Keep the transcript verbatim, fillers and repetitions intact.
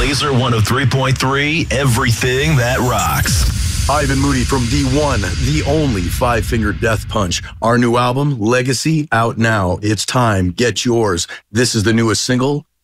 Laser one oh three point three, everything that rocks. Ivan Moody from the one, the only Five Finger Death Punch. Our new album, Legacy, out now. It's time. Get yours. This is the newest single,